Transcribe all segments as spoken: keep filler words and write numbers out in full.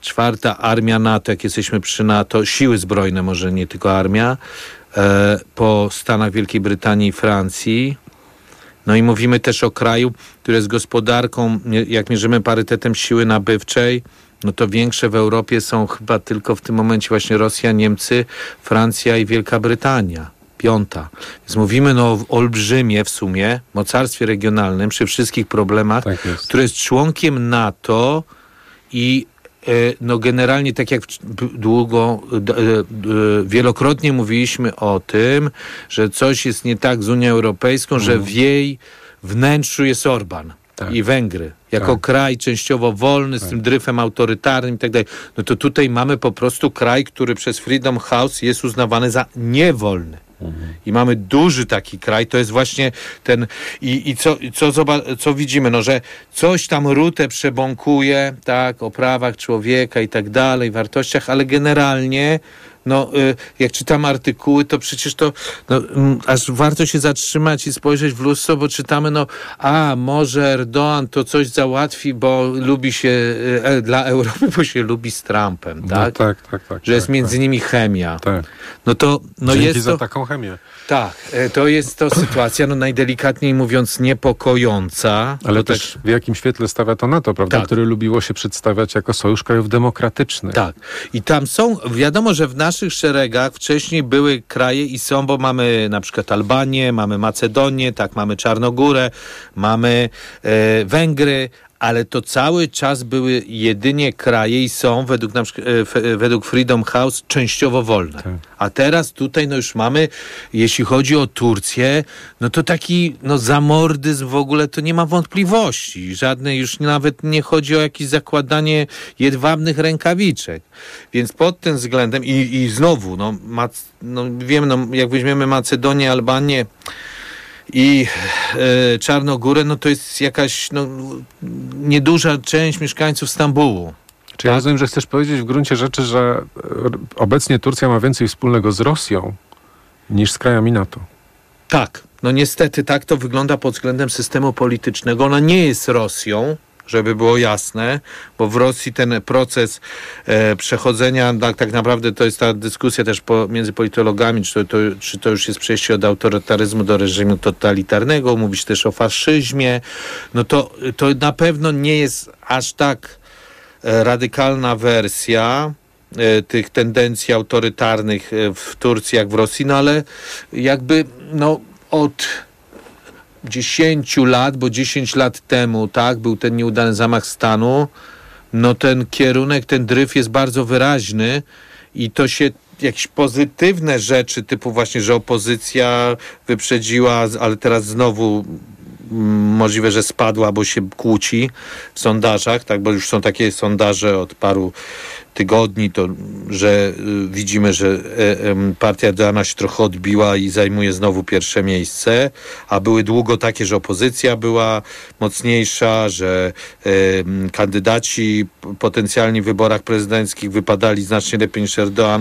czwarta armia NATO, jak jesteśmy przy NATO, siły zbrojne, może nie tylko armia, e, po Stanach Wielkiej Brytanii i Francji. No i mówimy też o kraju, który jest gospodarką, jak mierzymy parytetem siły nabywczej, no to większe w Europie są chyba tylko w tym momencie właśnie Rosja, Niemcy, Francja i Wielka Brytania. Piąta. Więc mówimy no o olbrzymie w sumie mocarstwie regionalnym przy wszystkich problemach, tak jest, które jest członkiem NATO i no generalnie tak jak długo, wielokrotnie mówiliśmy o tym, że coś jest nie tak z Unią Europejską, mhm. że w jej wnętrzu jest Orban. Tak. I Węgry, jako tak. kraj częściowo wolny, z tak. tym dryfem autorytarnym i tak dalej. No to tutaj mamy po prostu kraj, który przez Freedom House jest uznawany za niewolny. Mhm. I mamy duży taki kraj, to jest właśnie ten i, i co, co, zoba- co widzimy, no że coś tam Rutte przebąkuje, tak, o prawach człowieka i tak dalej, wartościach, ale generalnie no, y, jak czytam artykuły, to przecież to no, m, aż warto się zatrzymać i spojrzeć w lustro, bo czytamy, no, a może Erdoğan to coś załatwi, bo lubi się y, dla Europy, bo się lubi z Trumpem, tak? No, tak, tak, tak. Że jest tak, między tak. nimi chemia. Tak. No to, no Dzięki jest za to, taką chemię. Tak, to jest to sytuacja, no najdelikatniej mówiąc, niepokojąca. Ale to też tak, w jakim świetle stawia to NATO, prawda? Tak. Które lubiło się przedstawiać jako sojusz krajów demokratycznych. Tak. I tam są, wiadomo, że w naszych szeregach wcześniej były kraje i są, bo mamy na przykład Albanię, mamy Macedonię, tak, mamy Czarnogórę, mamy e, Węgry, ale to cały czas były jedynie kraje i są według, na przykład, e, według Freedom House częściowo wolne. Tak. A teraz tutaj no już mamy, jeśli chodzi o Turcję, no to taki no zamordyzm w ogóle to nie ma wątpliwości. Żadnej już nawet nie chodzi o jakieś zakładanie jedwabnych rękawiczek. Więc pod tym względem i, i znowu, no, Mac, no wiem, no, jak weźmiemy Macedonię, Albanię i e, Czarnogórę, no to jest jakaś no, nieduża część mieszkańców Stambułu. Czy ja rozumiem, że chcesz powiedzieć w gruncie rzeczy, że obecnie Turcja ma więcej wspólnego z Rosją niż z krajami NATO? Tak. No niestety tak to wygląda pod względem systemu politycznego. Ona nie jest Rosją, żeby było jasne, bo w Rosji ten proces e, przechodzenia, tak, tak naprawdę to jest ta dyskusja też po, między politologami, czy to, to, czy to już jest przejście od autorytaryzmu do reżimu totalitarnego, mówić też o faszyzmie, no to, to na pewno nie jest aż tak e, radykalna wersja e, tych tendencji autorytarnych e, w Turcji jak w Rosji, no ale jakby no od dziesięciu lat, bo dziesięć lat temu, tak, był ten nieudany zamach stanu, no ten kierunek, ten dryf jest bardzo wyraźny i to się jakieś pozytywne rzeczy, typu właśnie, że opozycja wyprzedziła, ale teraz znowu możliwe, że spadła, bo się kłóci w sondażach, tak, bo już są takie sondaże od paru tygodni, to, że y, widzimy, że y, y, partia Erdoğana się trochę odbiła i zajmuje znowu pierwsze miejsce, a były długo takie, że opozycja była mocniejsza, że y, kandydaci potencjalni w wyborach prezydenckich wypadali znacznie lepiej niż Erdoğan,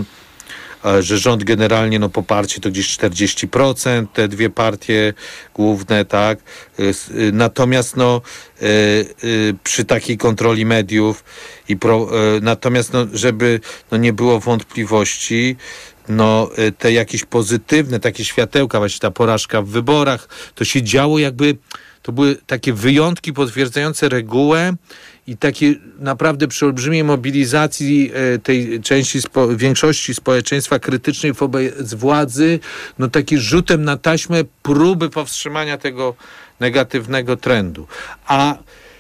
że rząd generalnie, no poparcie to gdzieś czterdzieści procent, te dwie partie główne, tak. Natomiast no y, y, przy takiej kontroli mediów i pro, y, natomiast no, żeby no, nie było wątpliwości, no y, te jakieś pozytywne, takie światełka, właśnie ta porażka w wyborach, to się działo jakby, to były takie wyjątki potwierdzające regułę i takie naprawdę przy olbrzymiej mobilizacji e, tej części, spo, większości społeczeństwa krytycznej wobec władzy, no taki rzutem na taśmę próby powstrzymania tego negatywnego trendu. A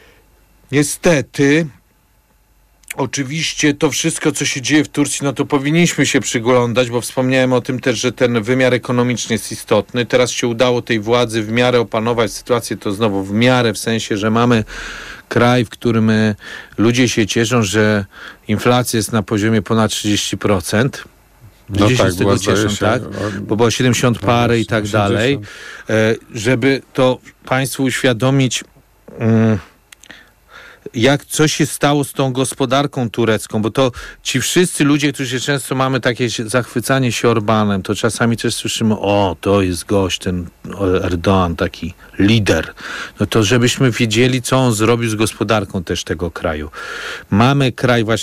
niestety oczywiście to wszystko, co się dzieje w Turcji, no to powinniśmy się przyglądać, bo wspomniałem o tym też, że ten wymiar ekonomiczny jest istotny. Teraz się udało tej władzy w miarę opanować sytuację, to znowu w miarę, w sensie, że mamy kraj, w którym ludzie się cieszą, że inflacja jest na poziomie ponad trzydzieści procent. No Ludzie tak, się z tego cieszą, się, tak? Bo było siedemdziesiąt parę i tak osiemdziesiąt dalej. E, żeby to państwu uświadomić, mm, jak co się stało z tą gospodarką turecką, bo to ci wszyscy ludzie, którzy często mamy takie zachwycanie się Orbánem, to czasami też słyszymy, o, to jest gość, ten Erdoğan, taki lider. No to żebyśmy wiedzieli, co on zrobił z gospodarką też tego kraju. Mamy kraj właśnie